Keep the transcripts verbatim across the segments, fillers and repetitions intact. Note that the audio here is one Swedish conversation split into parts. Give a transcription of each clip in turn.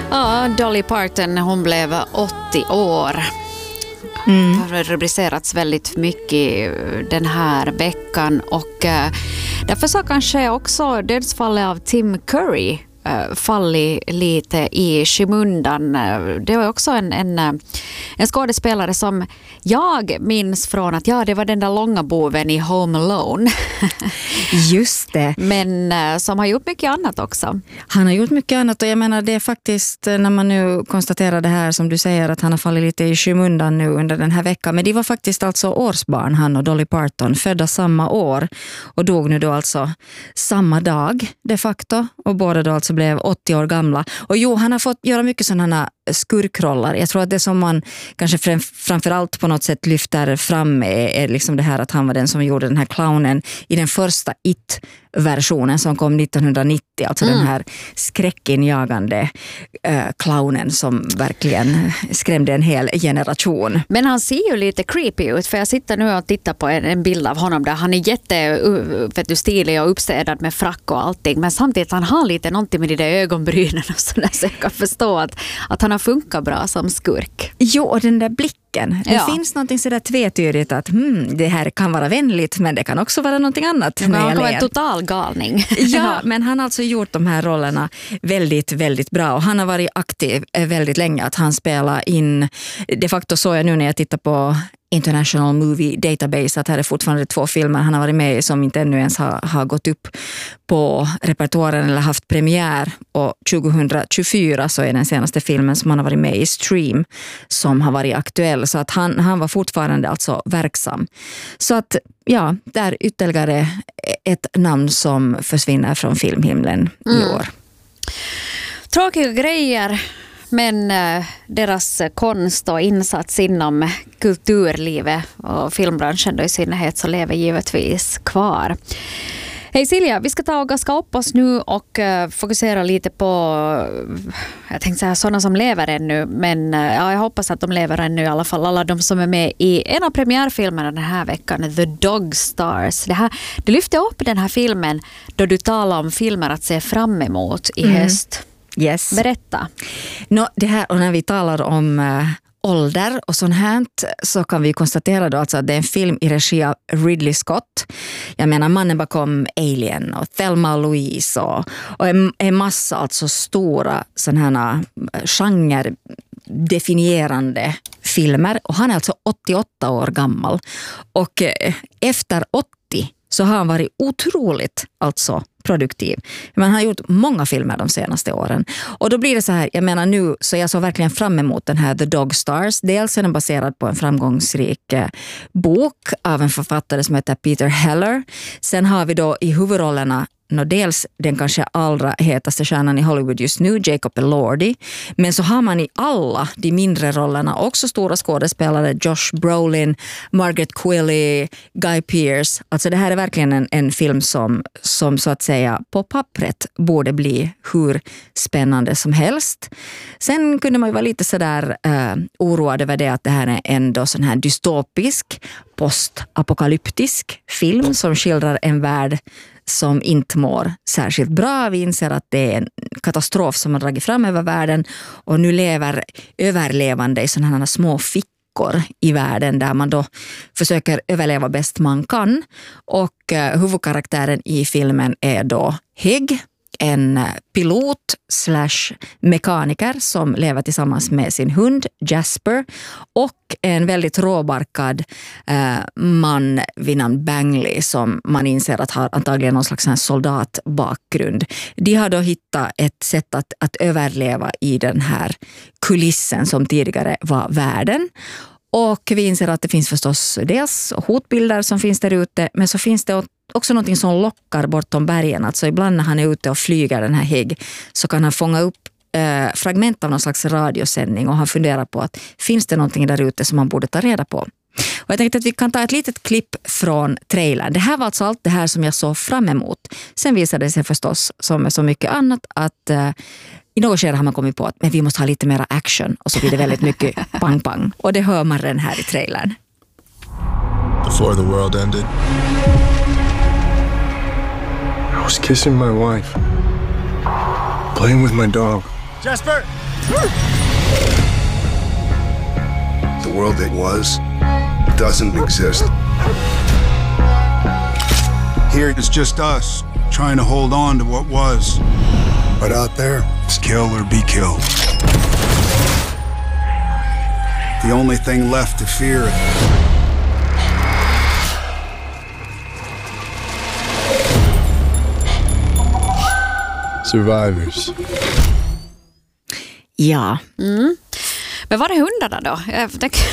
Ja, Dolly Parton, hon blev åttio år. Mm. Det har rubricerats väldigt mycket den här veckan och uh, därför så kanske också dödsfallet av Tim Curry uh, fallit lite i skymundan. Det var också en, en, en skådespelare som jag minns från att ja, det var den där långa boven i Home Alone. Just det. Men uh, som har gjort mycket annat också. Han har gjort mycket annat och jag menar det är faktiskt när man nu konstaterar det här som du säger att han har fallit lite i skymundan nu under den här veckan. Men det var faktiskt alltså årsbarn, han och Dolly Parton, födda samma år och dog nu då alltså samma dag de facto och båda då alltså blev åttio år gamla. Och jo, han har fått göra mycket sådana skurkrollar. Jag tror att det som man kanske fram, framförallt på något sätt lyfter fram är, är liksom det här att han var den som gjorde den här clownen i den första It-versionen som kom nittonhundranittio. Alltså mm. den här skräckinjagande äh, clownen som verkligen skrämde en hel generation. Men han ser ju lite creepy ut för jag sitter nu och tittar på en, en bild av honom där han är jättestilig och uppstädad med frack och allting. Men samtidigt han har lite någonting med de där ögonbrynen och sådär så jag kan förstå att, att han har funkat bra som skurk. Jo, och den där blicken. Det ja. finns någonting sådär tvetydigt att hmm, det här kan vara vänligt men det kan också vara någonting annat. Det kan vara en total galning. Ja, men han har alltså gjort de här rollerna väldigt, väldigt bra och han har varit aktiv väldigt länge. Att han spelar in, de facto såg jag nu när jag tittar på International Movie Database att här är fortfarande två filmer han har varit med i som inte ännu ens har, har gått upp på repertoaren eller haft premiär och tjugohundratjugofyra så är den senaste filmen som han har varit med i Stream som har varit aktuell så att han, han var fortfarande alltså verksam. Så att ja, där ytterligare ett namn som försvinner från filmhimlen mm. i år. Tråkiga grejer. Men eh, deras konst och insats inom kulturlivet och filmbranschen då i synnerhet så lever givetvis kvar. Hej Silja, vi ska ta och gaska upp oss nu och uh, fokusera lite på, jag tänkte säga sådana som lever ännu, men uh, ja, jag hoppas att de lever ännu i alla fall. Alla de som är med i en av premiärfilmerna den här veckan, The Dog Stars. Det, här, det lyfte upp den här filmen då du talar om filmer att se fram emot i mm. höst. Yes. Berätta. No, det här, och när vi talar om uh, ålder och sånt här så kan vi konstatera då alltså att det är en film i regi av Ridley Scott. Jag menar mannen bakom Alien och Thelma och Louise och, och en, en massa alltså stora sådana här genredefinierande filmer. Och han är alltså åttioåtta år gammal. Och eh, efter åttio så har han varit otroligt alltså produktiv. Men han har gjort många filmer de senaste åren. Och då blir det så här, jag menar nu så jag så verkligen fram emot den här The Dog Stars. Dels är den baserad på en framgångsrik eh, bok av en författare som heter Peter Heller. Sen har vi då i huvudrollerna no, dels den kanske allra hetaste stjärnan i Hollywood just nu, Jacob Elordi. Men så har man i alla de mindre rollerna också stora skådespelare, Josh Brolin, Margaret Qualley, Guy Pearce. Alltså det här är verkligen en, en film som, som så att säga på pappret borde bli hur spännande som helst. Sen kunde man ju vara lite sådär eh, oroad över det att det här är ändå sån här dystopisk, postapokalyptisk film som skildrar en värld som inte mår särskilt bra. Vi inser att det är en katastrof som har dragit fram över världen och nu lever överlevande i sådana här små fickor i världen där man då försöker överleva bäst man kan. Och eh, huvudkaraktären i filmen är då Hegg, en pilot slash mekaniker som lever tillsammans med sin hund Jasper och en väldigt råbarkad eh, man vid namn Bangley som man inser att har antagligen någon slags här soldatbakgrund. De har då hittat ett sätt att, att överleva i den här kulissen som tidigare var världen. Och vi inser att det finns förstås dels hotbilder som finns där ute, men så finns det också något som lockar bortom bergen. Alltså ibland när han är ute och flyger den här Hegg så kan han fånga upp eh, fragment av någon slags radiosändning och han funderar på att finns det någonting där ute som man borde ta reda på. Och jag tänkte att vi kan ta ett litet klipp från trailern. Det här var alltså allt det här som jag såg fram emot. Sen visade det sig förstås som med så mycket annat att eh, i något skede har man kommit på att men vi måste ha lite mer action och så blir det väldigt mycket pang-pang. Och det hör man den här i trailern. Before the world ended, I was kissing my wife, playing with my dog. Jasper! The world that was doesn't exist. Here it's just us trying to hold on to what was. But out there, It's kill or be killed. The only thing left to fear. Survivors. Ja. Mm. Men var är hundarna då? Jag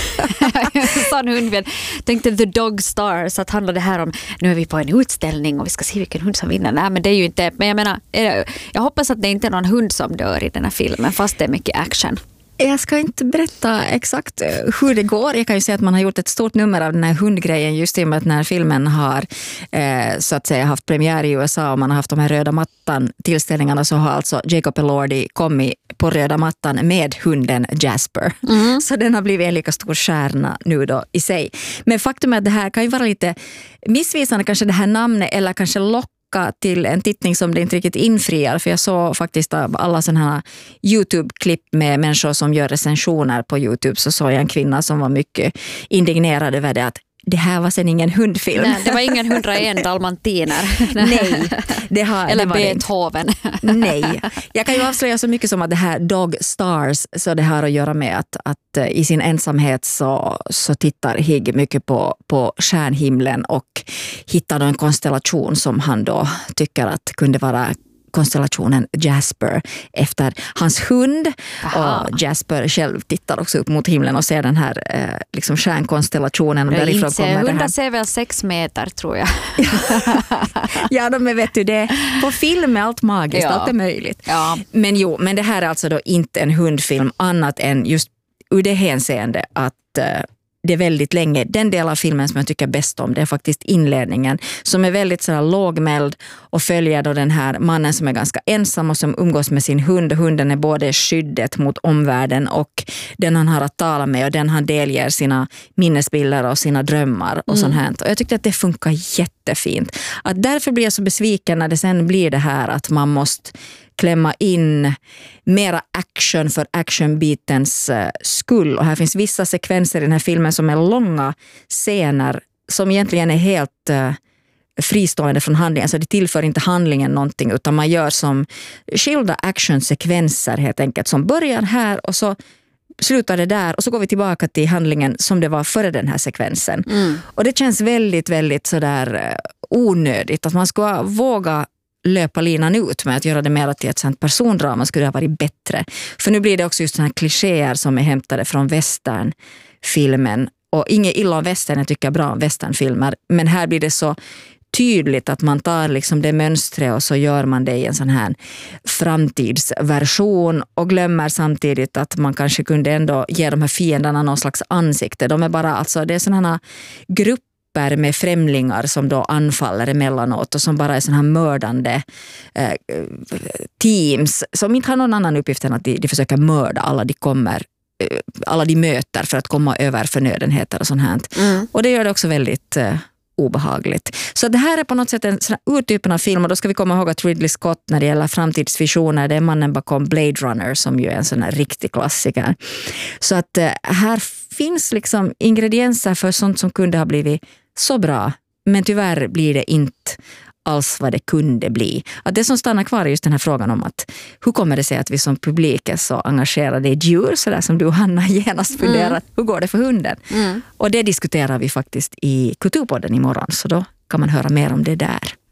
sa en hund, jag tänkte The Dog Stars, att handlar det här om, nu är vi på en utställning och vi ska se vilken hund som vinner. Nej, men det är ju inte, men jag menar, jag hoppas att det inte är någon hund som dör i den här filmen, fast det är mycket action. Jag ska inte berätta exakt hur det går. Jag kan ju säga att man har gjort ett stort nummer av den här hundgrejen just i och med att när filmen har eh, så att säga haft premiär i U S A och man har haft de här röda mattan tillställningarna, så har alltså Jacob Elordi kommit på röda mattan med hunden Jasper. Mm. Så den har blivit en lika stor stjärna nu då i sig. Men faktum är att det här kan ju vara lite missvisande, kanske det här namnet, eller kanske lock till en tittning som det inte riktigt infriar, för jag såg faktiskt av alla sådana här YouTube-klipp med människor som gör recensioner på YouTube, så såg jag en kvinna som var mycket indignerad över det, att det här var sen ingen hundfilm. Nej, det var ingen hundraen dalmantiner. Nej. Det har, eller det var Beethoven. Nej. Jag kan ju avslöja så mycket som att det här Dog Stars, så det har att göra med att, att i sin ensamhet så, så tittar Higg mycket på, på stjärnhimlen och hittar då en konstellation som han då tycker att kunde vara konstellationen Jasper efter hans hund. Aha. Och Jasper själv tittar också upp mot himlen och ser den här eh, liksom stjärnkonstellationen. Och därifrån kommer det här. Hundar ser väl sex meter, tror jag. Ja, de vet du det. På film är allt magiskt, ja. Allt är möjligt. Ja. Men jo, men det här är alltså då inte en hundfilm annat än just ur det hänseende att eh, det är väldigt länge, den del av filmen som jag tycker bäst om, det är faktiskt inledningen som är väldigt sådär lågmäld och följer då den här mannen som är ganska ensam och som umgås med sin hund. Hunden är både skyddet mot omvärlden och den han har att tala med och den han delger sina minnesbilder och sina drömmar och mm. sånt här. Och jag tyckte att det funkar jättefint. Att därför blir jag så besviken när det sen blir det här att man måste klämma in mera action för actionbitens uh, skull. Och här finns vissa sekvenser i den här filmen som är långa scener som egentligen är helt uh, fristående från handlingen. Alltså det tillför inte handlingen någonting, utan man gör som skilda actionsekvenser helt enkelt, som börjar här och så slutar det där och så går vi tillbaka till handlingen som det var före den här sekvensen. Mm. Och det känns väldigt, väldigt sådär uh, onödigt att man ska våga löpa linan ut med att göra det mer till ett sånt persondrama skulle ha varit bättre. För nu blir det också just såna här klichéer som är hämtade från westernfilmen. Och inget illa om western, jag tycker bra om westernfilmer. Men här blir det så tydligt att man tar liksom det mönstret och så gör man det i en sån här framtidsversion och glömmer samtidigt att man kanske kunde ändå ge de här fienderna någon slags ansikte. De är bara, alltså det är såna här grupper med främlingar som då anfaller emellanåt och som bara är sådana här mördande eh, teams som inte har någon annan uppgift än att de, de försöker mörda alla de kommer eh, alla de möter för att komma över förnödenheter och sånt här. Mm. Och det gör det också väldigt eh, obehagligt. Så det här är på något sätt en sån här urtypen av film, och då ska vi komma ihåg att Ridley Scott när det gäller framtidsvisioner, det är mannen bakom Blade Runner som ju är en sån här riktig klassiker. Så att eh, här finns liksom ingredienser för sånt som kunde ha blivit så bra, men tyvärr blir det inte alls vad det kunde bli. Att det som stannar kvar är just den här frågan om att hur kommer det sig att vi som publik är så engagerade i djur, så där som du, Hanna, genast funderar, mm. hur går det för hunden? Mm. Och det diskuterar vi faktiskt i Kulturpodden imorgon, så då kan man höra mer om det där.